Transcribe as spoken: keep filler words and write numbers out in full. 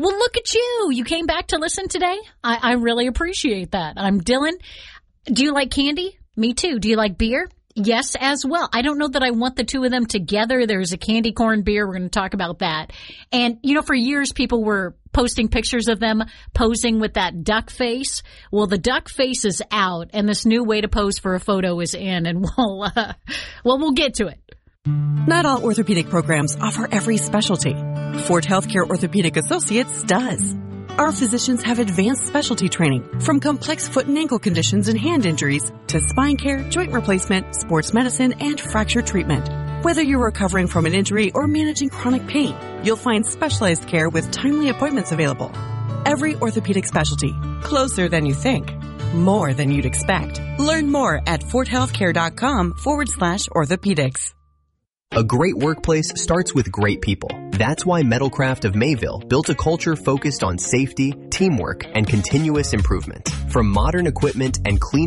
Well, look at you. You came back to listen today. I, I really appreciate that. I'm Dylan. Do you like candy? Me too. Do you like beer? Yes, as well. I don't know that I want the two of them together. There's a candy corn beer. We're going to talk about that. And, you know, for years, people were posting pictures of them posing with that duck face. Well, the duck face is out, and this new way to pose for a photo is in, and we'll, uh, well, we'll get to it. Not all orthopedic programs offer every specialty. Fort Healthcare Orthopedic Associates does. Our physicians have advanced specialty training, from complex foot and ankle conditions and hand injuries to spine care, joint replacement, sports medicine, and fracture treatment. Whether you're recovering from an injury or managing chronic pain, you'll find specialized care with timely appointments available. Every orthopedic specialty, closer than you think, more than you'd expect. Learn more at forthealthcare.com forward slash orthopedics. A great workplace starts with great people. That's why Metalcraft of Mayville built a culture focused on safety, teamwork, and continuous improvement. From modern equipment and clean